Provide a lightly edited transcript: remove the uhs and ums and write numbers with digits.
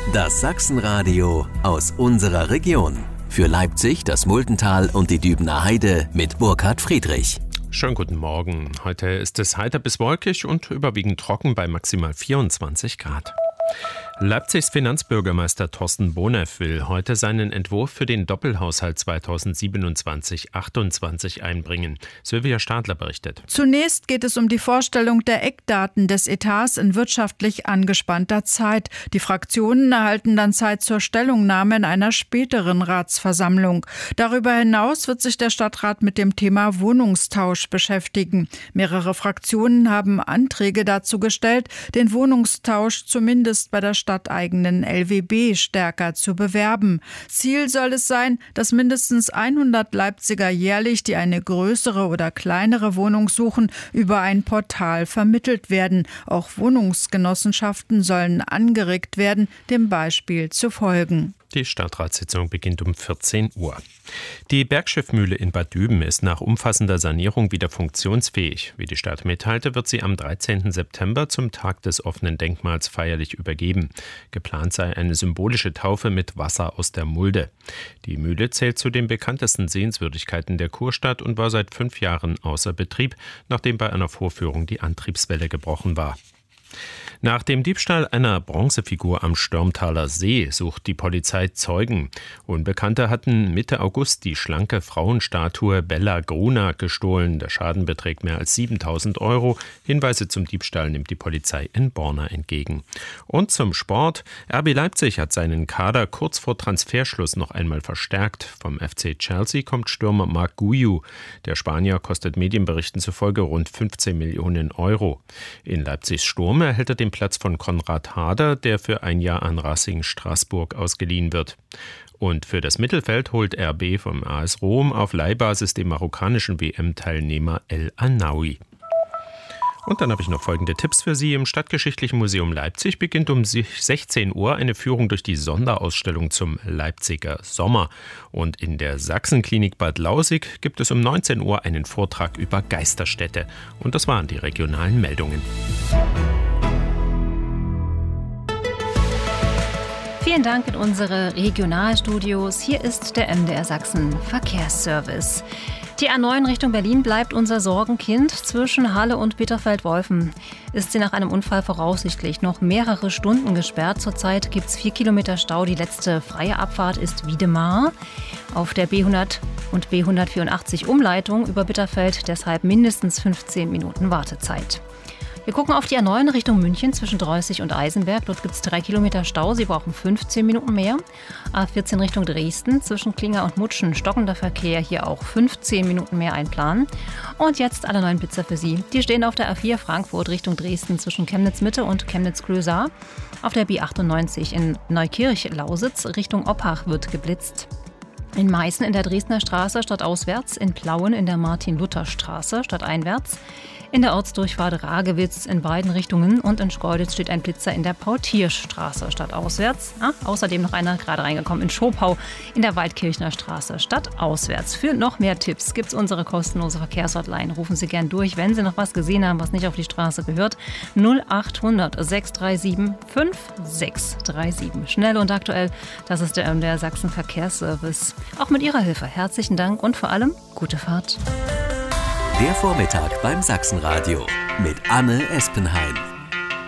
Das Sachsenradio aus unserer Region. Für Leipzig, das Muldental und die Dübener Heide mit Burkhard Friedrich. Schönen guten Morgen. Heute ist es heiter bis wolkig und überwiegend trocken bei maximal 24 Grad. Leipzigs Finanzbürgermeister Thorsten Boneff will heute seinen Entwurf für den Doppelhaushalt 2027-28 einbringen. Sylvia Stadler berichtet. Zunächst geht es um die Vorstellung der Eckdaten des Etats in wirtschaftlich angespannter Zeit. Die Fraktionen erhalten dann Zeit zur Stellungnahme in einer späteren Ratsversammlung. Darüber hinaus wird sich der Stadtrat mit dem Thema Wohnungstausch beschäftigen. Mehrere Fraktionen haben Anträge dazu gestellt, den Wohnungstausch zumindest bei der stadteigenen LWB stärker zu bewerben. Ziel soll es sein, dass mindestens 100 Leipziger jährlich, die eine größere oder kleinere Wohnung suchen, über ein Portal vermittelt werden. Auch Wohnungsgenossenschaften sollen angeregt werden, dem Beispiel zu folgen. Die Stadtratssitzung beginnt um 14 Uhr. Die Bergschiffmühle in Bad Düben ist nach umfassender Sanierung wieder funktionsfähig. Wie die Stadt mitteilte, wird sie am 13. September zum Tag des offenen Denkmals feierlich übergeben. Geplant sei eine symbolische Taufe mit Wasser aus der Mulde. Die Mühle zählt zu den bekanntesten Sehenswürdigkeiten der Kurstadt und war seit 5 Jahren außer Betrieb, nachdem bei einer Vorführung die Antriebswelle gebrochen war. Nach dem Diebstahl einer Bronzefigur am Störmtaler See sucht die Polizei Zeugen. Unbekannte hatten Mitte August die schlanke Frauenstatue Bella Gruna gestohlen. Der Schaden beträgt mehr als 7.000 €. Hinweise zum Diebstahl nimmt die Polizei in Borna entgegen. Und zum Sport. RB Leipzig hat seinen Kader kurz vor Transferschluss noch einmal verstärkt. Vom FC Chelsea kommt Stürmer Marc Guiu. Der Spanier kostet Medienberichten zufolge rund 15 Millionen €. In Leipzigs Sturm erhält er den Platz von Konrad Harder, der für ein Jahr an Racing Straßburg ausgeliehen wird. Und für das Mittelfeld holt RB vom AS Rom auf Leihbasis den marokkanischen WM-Teilnehmer El Anaoui. Und dann habe ich noch folgende Tipps für Sie. Im Stadtgeschichtlichen Museum Leipzig beginnt um 16 Uhr eine Führung durch die Sonderausstellung zum Leipziger Sommer. Und in der Sachsenklinik Bad Lausick gibt es um 19 Uhr einen Vortrag über Geisterstädte. Und das waren die regionalen Meldungen. Vielen Dank in unsere Regionalstudios. Hier ist der MDR Sachsen Verkehrsservice. Die A9 Richtung Berlin bleibt unser Sorgenkind. Zwischen Halle und Bitterfeld-Wolfen ist sie nach einem Unfall voraussichtlich noch mehrere Stunden gesperrt. Zurzeit gibt es 4 Kilometer Stau. Die letzte freie Abfahrt ist Wiedemar. Auf der B100 und B184 Umleitung über Bitterfeld deshalb mindestens 15 Minuten Wartezeit. Wir gucken auf die A9 Richtung München zwischen Dreußig und Eisenberg. Dort gibt es 3 Kilometer Stau. Sie brauchen 15 Minuten mehr. A14 Richtung Dresden zwischen Klinger und Mutschen stockender Verkehr. Hier auch 15 Minuten mehr einplanen. Und jetzt alle neuen Blitzer für Sie. Die stehen auf der A4 Frankfurt Richtung Dresden zwischen Chemnitz Mitte und Chemnitz Klösar. Auf der B98 in Neukirch-Lausitz Richtung Oppach wird geblitzt. In Meißen in der Dresdner Straße stadtauswärts. In Plauen in der Martin-Luther-Straße stadteinwärts. In der Ortsdurchfahrt Ragewitz in beiden Richtungen und in Schkeuditz steht ein Blitzer in der Paul-Tiersch-Straße stadtauswärts. Außerdem noch einer gerade reingekommen in Schopau in der Waldkirchner Straße stadtauswärts. Für noch mehr Tipps gibt es unsere kostenlose Verkehrshotline. Rufen Sie gern durch, wenn Sie noch was gesehen haben, was nicht auf die Straße gehört. 0800 637 5637. Schnell und aktuell, das ist der MDR Sachsen Verkehrsservice. Auch mit Ihrer Hilfe herzlichen Dank und vor allem gute Fahrt. Der Vormittag beim Sachsenradio mit Anne Espenheim.